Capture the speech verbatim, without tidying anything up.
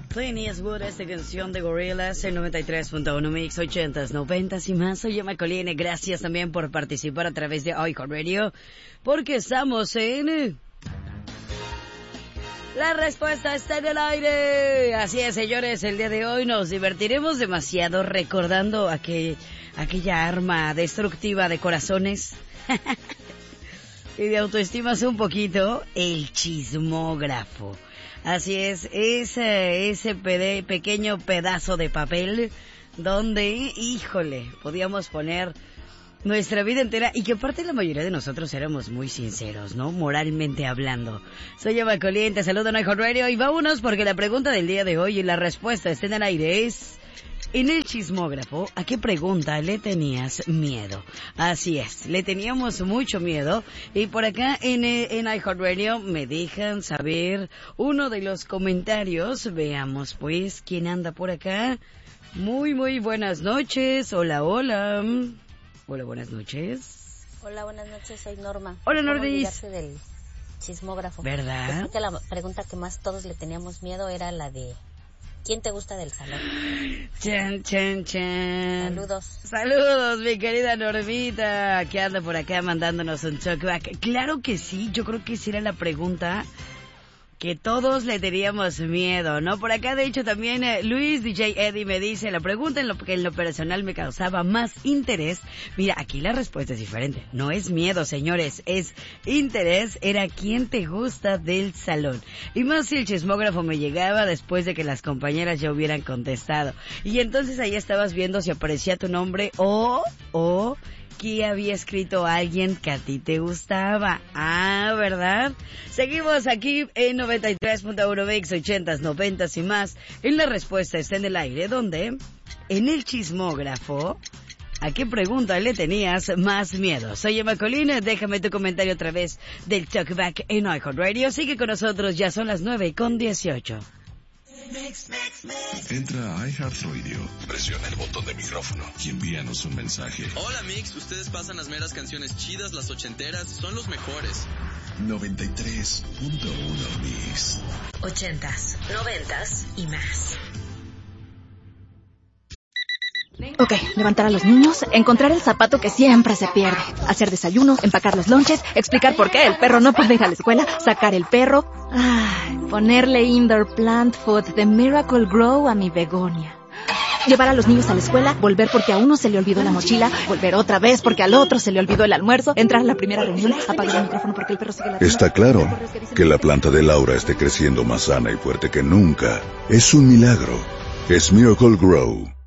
Clint Eastwood, esta canción de Gorillaz en noventa y tres punto uno Mix, ochentas, noventas y más. Soy Emma Colline, gracias también por participar a través de iHeartRadio, porque estamos en... La respuesta está en el aire. Así es, señores, el día de hoy nos divertiremos demasiado recordando aquel, aquella arma destructiva de corazones y de autoestimas un poquito, el chismógrafo. Así es, ese, ese pede, pequeño pedazo de papel donde, híjole, podíamos poner nuestra vida entera y que aparte la mayoría de nosotros éramos muy sinceros, ¿no? Moralmente hablando. Soy Eva Colín, te saludo en iHeartRadio y vámonos porque la pregunta del día de hoy y la respuesta está en el aire es... En el chismógrafo, ¿a qué pregunta le tenías miedo? Así es, le teníamos mucho miedo. Y por acá en, en iHeartRadio me dejan saber uno de los comentarios. Veamos pues quién anda por acá. Muy, muy buenas noches. Hola, hola. Hola, buenas noches. Hola, buenas noches, soy Norma. Hola, Nordis. ¿Cómo del chismógrafo? ¿Verdad? Creo que la pregunta que más todos le teníamos miedo era la de... ¿Quién te gusta del salón? Chan, chan, chan. Saludos. Saludos, mi querida Normita, que anda por acá mandándonos un talkback. Claro que sí, yo creo que esa era la pregunta que todos le teníamos miedo, ¿no? Por acá, de hecho, también eh, Luis D J Eddie me dice, la pregunta en lo que en lo personal me causaba más interés. Mira, aquí la respuesta es diferente. No es miedo, señores, es interés. Era quién te gusta del salón. Y más si el chismógrafo me llegaba después de que las compañeras ya hubieran contestado. Y entonces ahí estabas viendo si aparecía tu nombre o... o que había escrito alguien que a ti te gustaba. Ah, ¿verdad? Seguimos aquí en noventa y tres punto uno Mix, ochentas, noventas y más. En la respuesta está en el aire, donde en el chismógrafo, ¿a qué pregunta le tenías más miedo? Soy Emma Colina, déjame tu comentario a través del Talkback en iHeartRadio. Sigue con nosotros, ya son las nueve con dieciocho. Mix, mix, mix. Entra a iHeartRadio, presiona el botón de micrófono y envíanos un mensaje. Hola Mix, ustedes pasan las meras canciones chidas, las ochenteras, son los mejores. noventa y tres punto uno Mix. Ochentas, noventas y más. Ok, levantar a los niños, encontrar el zapato que siempre se pierde, hacer desayuno, empacar los lonches, explicar por qué el perro no puede ir a la escuela, sacar el perro, ay, ponerle indoor plant food de Miracle Grow a mi begonia. Llevar a los niños a la escuela, volver porque a uno se le olvidó la mochila, volver otra vez porque al otro se le olvidó el almuerzo, entrar a la primera reunión, apagar el micrófono porque el perro sigue ladrando. Está claro que la planta de Laura esté creciendo más sana y fuerte que nunca. Es un milagro. Es Miracle Grow.